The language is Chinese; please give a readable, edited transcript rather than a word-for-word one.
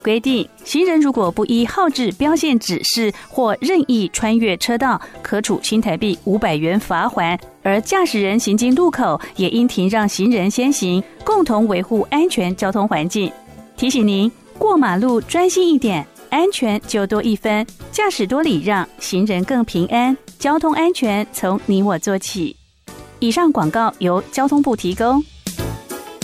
规定，行人如果不依号志标线指示或任意穿越车道，可处新台币500元罚锾，而驾驶人行经路口也应停让行人先行，共同维护安全交通环境。提醒您，过马路专心一点，安全就多一分，驾驶多礼让，行人更平安，交通安全从你我做起。以上广告由交通部提供。